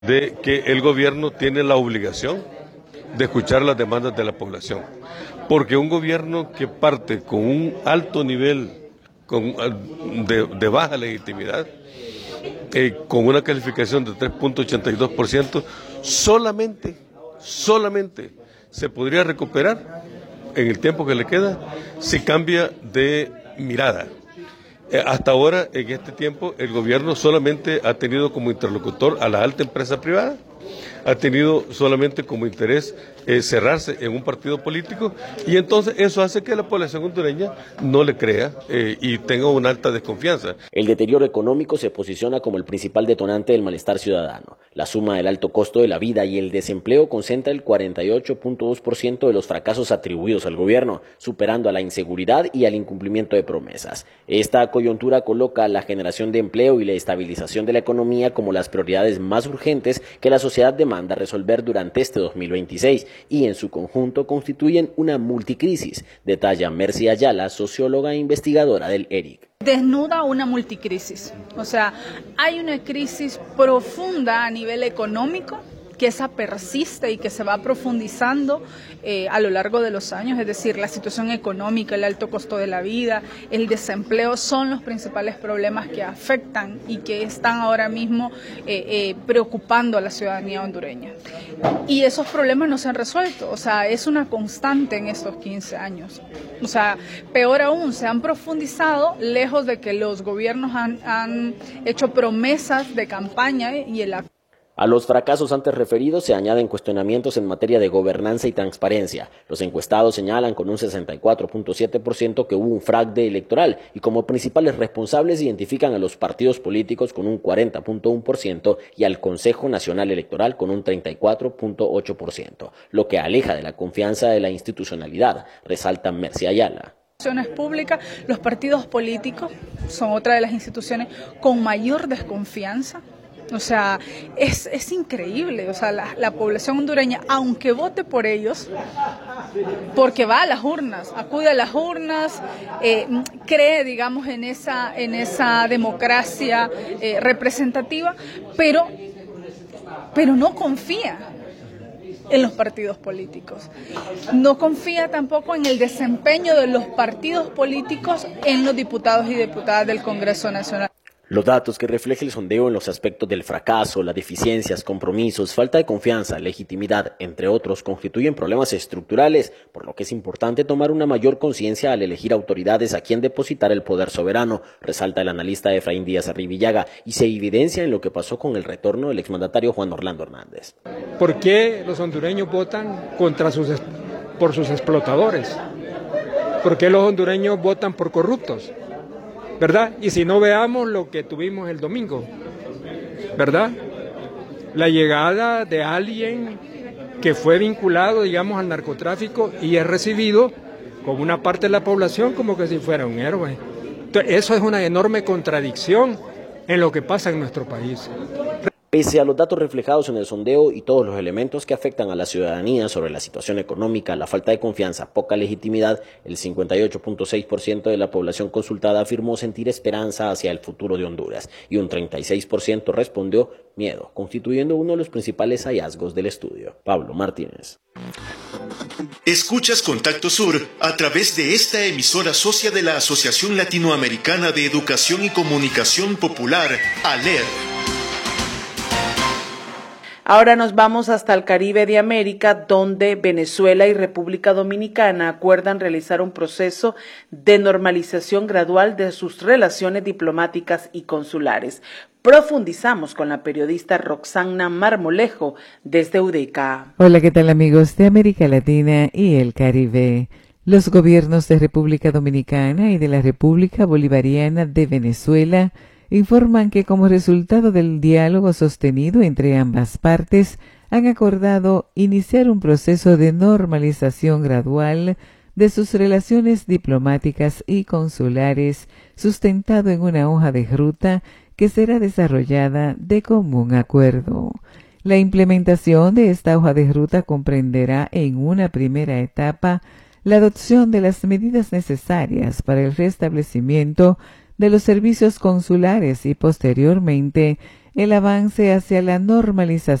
de que el gobierno tiene la obligación de escuchar las demandas de la población, porque un gobierno que parte con un alto nivel de baja legitimidad, con una calificación de 3.82%, solamente se podría recuperar en el tiempo que le queda si cambia de mirada. Hasta ahora, en este tiempo, el gobierno solamente ha tenido como interlocutor a la alta empresa privada, ha tenido solamente como interés cerrarse en un partido político, y entonces eso hace que la población hondureña no le crea y tenga una alta desconfianza. El deterioro económico se posiciona como el principal detonante del malestar ciudadano. La suma del alto costo de la vida y el desempleo concentra el 48.2% de los fracasos atribuidos al gobierno, superando a la inseguridad y al incumplimiento de promesas. Esta coyuntura coloca la generación de empleo y la estabilización de la economía como las prioridades más urgentes que la sociedad demanda resolver durante este 2026, y en su conjunto constituyen una multicrisis, detalla Mercy Ayala, socióloga e investigadora del ERIC. Desnuda una multicrisis, o sea, hay una crisis profunda a nivel económico, que esa persiste y que se va profundizando a lo largo de los años, es decir, la situación económica, el alto costo de la vida, el desempleo son los principales problemas que afectan y que están ahora mismo preocupando a la ciudadanía hondureña. Y esos problemas no se han resuelto, o sea, es una constante en estos 15 años. O sea, peor aún, se han profundizado lejos de que los gobiernos han hecho promesas de campaña y el A los fracasos antes referidos se añaden cuestionamientos en materia de gobernanza y transparencia. Los encuestados señalan con un 64.7% que hubo un fraude electoral y como principales responsables identifican a los partidos políticos con un 40.1% y al Consejo Nacional Electoral con un 34.8%, lo que aleja de la confianza de la institucionalidad, resalta Mercy Ayala. Públicas, los partidos políticos son otra de las instituciones con mayor desconfianza. O sea, es increíble, o sea, la población hondureña, aunque vote por ellos, porque va a las urnas, acude a las urnas, cree, digamos, en esa democracia representativa, pero no confía en los partidos políticos. No confía tampoco en el desempeño de los partidos políticos en los diputados y diputadas del Congreso Nacional. Los datos que refleja el sondeo en los aspectos del fracaso, las deficiencias, compromisos, falta de confianza, legitimidad, entre otros, constituyen problemas estructurales, por lo que es importante tomar una mayor conciencia al elegir autoridades a quien depositar el poder soberano, resalta el analista Efraín Díaz Arribillaga, y se evidencia en lo que pasó con el retorno del exmandatario Juan Orlando Hernández. ¿Por qué los hondureños votan por sus explotadores? ¿Por qué los hondureños votan por corruptos? ¿Verdad? Y si no, veamos lo que tuvimos el domingo, ¿verdad? La llegada de alguien que fue vinculado, digamos, al narcotráfico y es recibido como una parte de la población como que si fuera un héroe. Entonces, eso es una enorme contradicción en lo que pasa en nuestro país. Pese a los datos reflejados en el sondeo y todos los elementos que afectan a la ciudadanía sobre la situación económica, la falta de confianza, poca legitimidad, el 58.6% de la población consultada afirmó sentir esperanza hacia el futuro de Honduras y un 36% respondió miedo, constituyendo uno de los principales hallazgos del estudio. Pablo Martínez. Escuchas Contacto Sur a través de esta emisora socia de la Asociación Latinoamericana de Educación y Comunicación Popular, ALER. Ahora nos vamos hasta el Caribe de América, donde Venezuela y República Dominicana acuerdan realizar un proceso de normalización gradual de sus relaciones diplomáticas y consulares. Profundizamos con la periodista Roxana Marmolejo desde UDECA. Hola, ¿qué tal amigos de América Latina y el Caribe? Los gobiernos de República Dominicana y de la República Bolivariana de Venezuela informan que como resultado del diálogo sostenido entre ambas partes, han acordado iniciar un proceso de normalización gradual de sus relaciones diplomáticas y consulares, sustentado en una hoja de ruta que será desarrollada de común acuerdo. La implementación de esta hoja de ruta comprenderá en una primera etapa la adopción de las medidas necesarias para el restablecimiento de los servicios consulares y posteriormente el avance hacia la normalización